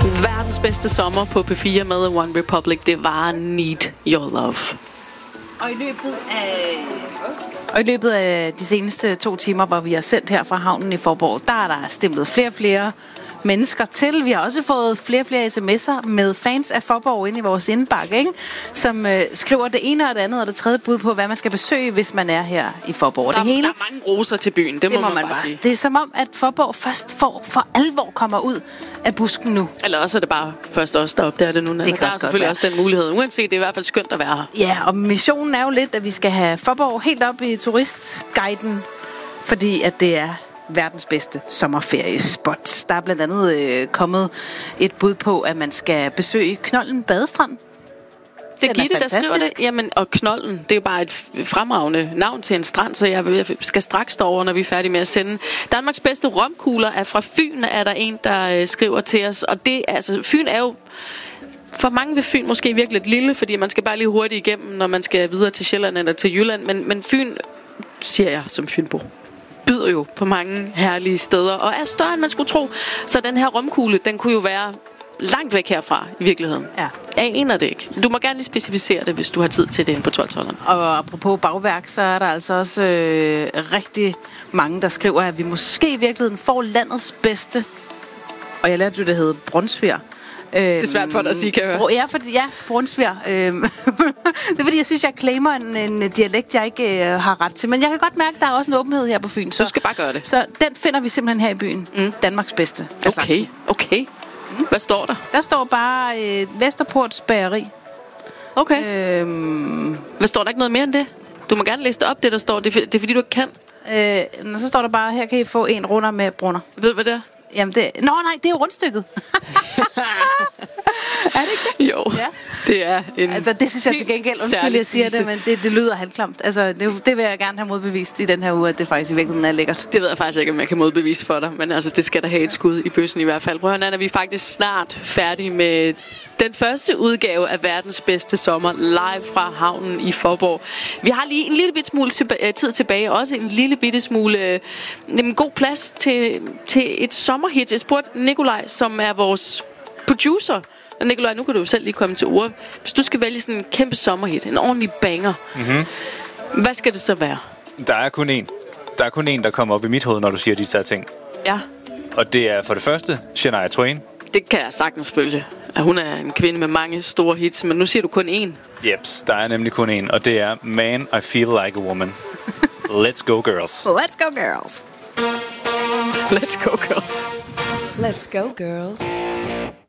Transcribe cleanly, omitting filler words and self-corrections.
Verdens bedste sommer på P4 med One Republic, det var Need Your Love. Og i løbet af de seneste 2 timer, hvor vi har sendt her fra havnen i Faaborg, der er der stemlet flere og flere mennesker til. Vi har også fået flere og flere sms'er med fans af Faaborg ind i vores indbakke, ikke? Som skriver det ene og det andet og det tredje bud på, hvad man skal besøge, hvis man er her i Faaborg. Der er mange roser til byen, det må man bare sige. Det er som om, at Faaborg først for alvor kommer ud af busken nu. Eller også er det bare først os, der opdager det nu. Det der er selvfølgelig også den mulighed. Uanset, det er i hvert fald skønt at være her. Ja, og missionen er jo lidt, at vi skal have Faaborg helt op i turistguiden, fordi at det er verdens bedste sommerferiespot. Der er blandt andet kommet et bud på, at man skal besøge Knolden Badestrand. Det er Gitte, der skriver det. Jamen, og Knolden, det er jo bare et fremragende navn til en strand, så jeg skal straks derover, når vi er færdige med at sende. Danmarks bedste romkugler er fra Fyn, er der en, der skriver til os. Og det, altså, Fyn er jo for mange ved Fyn måske virkelig lidt lille, fordi man skal bare lige hurtigt igennem, når man skal videre til Sjælland eller til Jylland. Men Fyn, siger jeg som fynbo, byder jo på mange herlige steder, og er større, end man skulle tro. Så den her romkugle, den kunne jo være langt væk herfra, i virkeligheden. Ja. Jeg aner det ikke. Du må gerne lige specificere det, hvis du har tid til det inde på 12-12'eren. Og apropos bagværk, så er der altså også rigtig mange, der skriver, at vi måske i virkeligheden får landets bedste, og jeg lærte jo, det hedder Brunsviger. Det er svært for dig at sige, kan jeg høre. Brunsviger. Det er fordi, jeg synes, jeg claimer en dialekt, jeg ikke har ret til. Men jeg kan godt mærke, at der er også en åbenhed her på Fyn. Du skal bare gøre det. Så den finder vi simpelthen her i byen. Danmarks bedste. Okay. Hvad står der? Der står bare Vesterports Bageri. Okay. Hvad står der ikke noget mere end det? Du må gerne læse det op, det der står. Det er fordi, du ikke kan. Så står der bare, her kan I få en runder med brunner. Ved du, hvad det er? Jamen det... Nå nej, det er jo rundstykket. Er det ikke det? Jo, ja. Det er en... Altså det synes jeg til gengæld, undskyld jeg siger det, men det lyder halvklamt. Altså det vil jeg gerne have modbevist i den her uge, at det faktisk i virkeligheden er lækkert. Det ved jeg faktisk ikke, om jeg kan modbevise for dig, men altså det skal der have et skud i bøssen i hvert fald. Prøv at høre, Nana, vi er faktisk snart færdige med den første udgave af verdens bedste sommer live fra havnen i Faaborg. Vi har lige en lille bit smule tid tilbage, også en lille bitte smule god plads til et sommerhit. Jeg spurgte Nikolaj, som er vores producer. Og Nikolaj, nu kan du jo selv lige komme til ord. Hvis du skal vælge sådan en kæmpe sommerhit, en ordentlig banger, hvad skal det så være? Der er kun én. Der er kun én, der kommer op i mit hoved, når du siger de her ting. Ja. Og det er for det første Shania Twain. Det kan jeg sagtens følge. Hun er en kvinde med mange store hits, men nu siger du kun én. Jeps, der er nemlig kun én, og det er Man, I Feel Like a Woman. Let's go, girls. Let's go, girls. Let's go, girls. Let's go, girls.